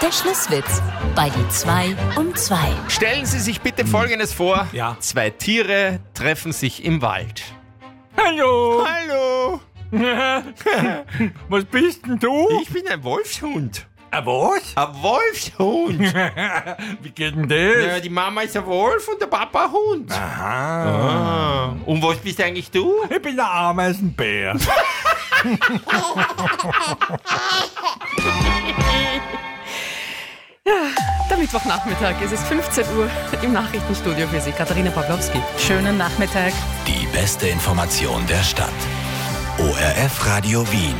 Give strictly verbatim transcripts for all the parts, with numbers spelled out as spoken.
Der Schlusswitz bei die zwei um zwei. Stellen Sie sich bitte Folgendes vor. Ja. Zwei Tiere treffen sich im Wald. Hallo! Hallo, Was bist denn du? ich bin ein Wolfshund. Ein was? Ein Wolfshund. Wie geht denn das? Ja, die Mama ist ein Wolf und der Papa ein Hund. Aha. Ah. Und was bist eigentlich du? Ich bin der Ameisenbär. Der Mittwochnachmittag, es ist fünfzehn Uhr im Nachrichtenstudio für Sie, Katharina Pawlowski. Schönen Nachmittag. Die beste Information der Stadt. O R F Radio Wien.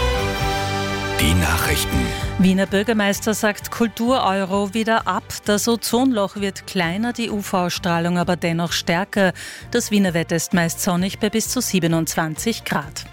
Die Nachrichten. Wiener Bürgermeister sagt Kultur-Euro wieder ab. Das Ozonloch wird kleiner, die U V-Strahlung aber dennoch stärker. Das Wiener Wetter ist meist sonnig bei bis zu siebenundzwanzig Grad.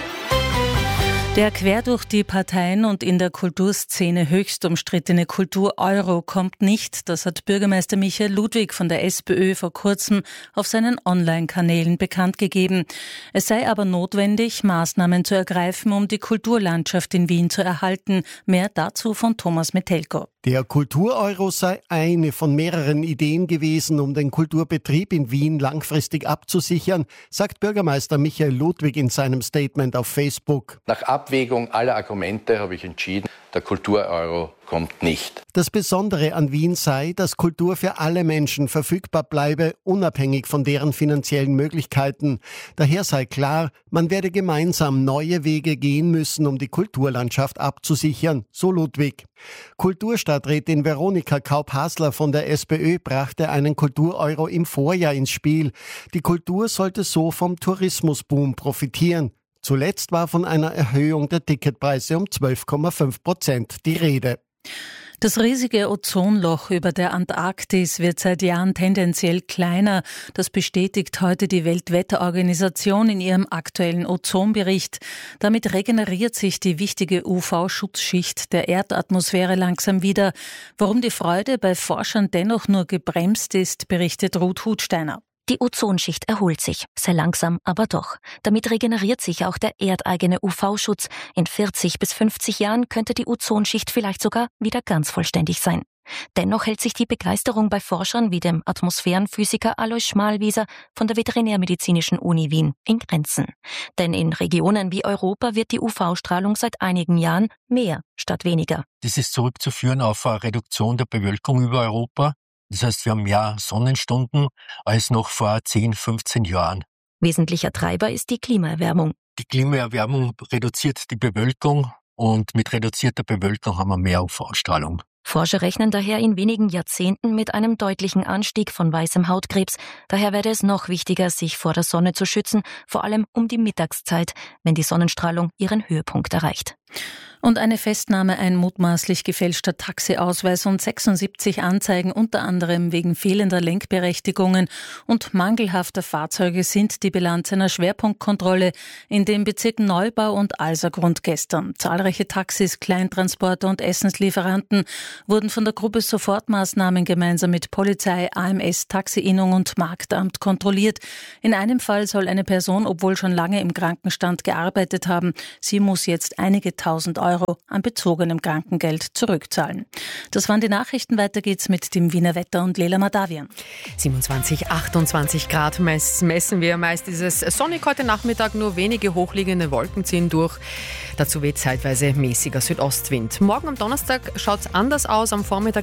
Der quer durch die Parteien und in der Kulturszene höchst umstrittene Kultur-Euro kommt nicht. Das hat Bürgermeister Michael Ludwig von der SPÖ vor kurzem auf seinen Online-Kanälen bekannt gegeben. Es sei aber notwendig, Maßnahmen zu ergreifen, um die Kulturlandschaft in Wien zu erhalten. Mehr dazu von Thomas Metelko. Der Kultur-Euro sei eine von mehreren Ideen gewesen, um den Kulturbetrieb in Wien langfristig abzusichern, sagt Bürgermeister Michael Ludwig in seinem Statement auf Facebook. Nach Abwägung aller Argumente habe ich entschieden, der Kultur-Euro kommt nicht. Das Besondere an Wien sei, dass Kultur für alle Menschen verfügbar bleibe, unabhängig von deren finanziellen Möglichkeiten. Daher sei klar, man werde gemeinsam neue Wege gehen müssen, um die Kulturlandschaft abzusichern, so Ludwig. Kulturstadträtin Veronika Kaup-Hasler von der SPÖ brachte einen Kultur-Euro im Vorjahr ins Spiel. Die Kultur sollte so vom Tourismusboom profitieren. Zuletzt war von einer Erhöhung der Ticketpreise um zwölf Komma fünf Prozent die Rede. Das riesige Ozonloch über der Antarktis wird seit Jahren tendenziell kleiner. Das bestätigt heute die Weltwetterorganisation in ihrem aktuellen Ozonbericht. Damit regeneriert sich die wichtige U V-Schutzschicht der Erdatmosphäre langsam wieder. Warum die Freude bei Forschern dennoch nur gebremst ist, berichtet Ruth Hutsteiner. Die Ozonschicht erholt sich, sehr langsam, aber doch. Damit regeneriert sich auch der erdeigene U V-Schutz. In vierzig bis fünfzig Jahren könnte die Ozonschicht vielleicht sogar wieder ganz vollständig sein. Dennoch hält sich die Begeisterung bei Forschern wie dem Atmosphärenphysiker Alois Schmalwieser von der Veterinärmedizinischen Uni Wien in Grenzen. Denn in Regionen wie Europa wird die U V-Strahlung seit einigen Jahren mehr statt weniger. Das ist zurückzuführen auf eine Reduktion der Bewölkung über Europa. Das heißt, wir haben mehr Sonnenstunden als noch vor zehn, fünfzehn Jahren. Wesentlicher Treiber ist die Klimaerwärmung. Die Klimaerwärmung reduziert die Bewölkung und mit reduzierter Bewölkung haben wir mehr U V-Strahlung. Forscher rechnen daher in wenigen Jahrzehnten mit einem deutlichen Anstieg von weißem Hautkrebs. Daher werde es noch wichtiger, sich vor der Sonne zu schützen, vor allem um die Mittagszeit, wenn die Sonnenstrahlung ihren Höhepunkt erreicht. Und eine Festnahme, ein mutmaßlich gefälschter Taxiausweis und sechsundsiebzig Anzeigen, unter anderem wegen fehlender Lenkberechtigungen und mangelhafter Fahrzeuge, sind die Bilanz einer Schwerpunktkontrolle in den Bezirken Neubau und Alsergrund gestern. Zahlreiche Taxis, Kleintransporter und Essenslieferanten wurden von der Gruppe Sofortmaßnahmen gemeinsam mit Polizei, A M S, Taxiinnung und Marktamt kontrolliert. In einem Fall soll eine Person, obwohl schon lange im Krankenstand gearbeitet haben, sie muss jetzt einige tausend Euro an bezogenem Krankengeld zurückzahlen. Das waren die Nachrichten. Weiter geht's mit dem Wiener Wetter und Lela Madavian. siebenundzwanzig, achtundzwanzig Grad messen wir. Meist ist es sonnig heute Nachmittag, nur wenige hochliegende Wolken ziehen durch. Dazu weht zeitweise mäßiger Südostwind. Morgen am Donnerstag schaut es anders aus. Am Vormittag